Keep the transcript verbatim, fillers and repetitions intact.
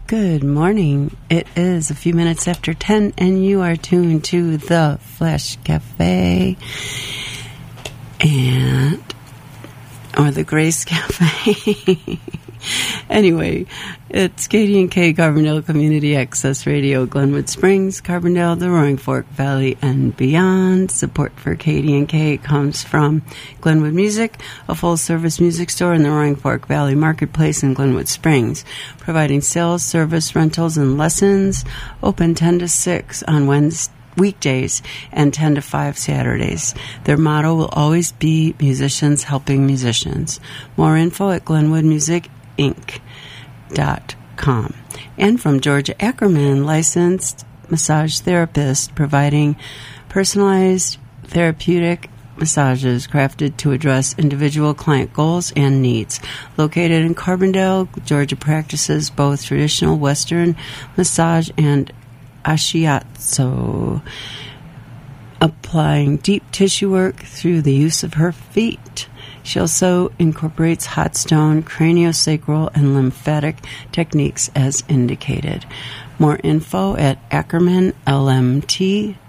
Good morning. It is a few minutes after ten, and you are tuned to the Flesh Cafe, and or the Grace Cafe. Anyway, it's K D and K Carbondale Community Access Radio, Glenwood Springs, Carbondale, the Roaring Fork Valley, and beyond. Support for K D and K comes from Glenwood Music, a full-service music store in the Roaring Fork Valley Marketplace in Glenwood Springs, providing sales, service, rentals, and lessons. Open ten to six on Wednesday. Weekdays and ten to five Saturdays. Their motto will always be musicians helping musicians. More info at glenwood music inc dot com. And from Georgia Ackerman, licensed massage therapist, providing personalized therapeutic massages crafted to address individual client goals and needs. Located in Carbondale, Georgia practices both traditional Western massage and Ashiatsu, applying deep tissue work through the use of her feet. She also incorporates hot stone, craniosacral, and lymphatic techniques as indicated. More info at ackerman l m t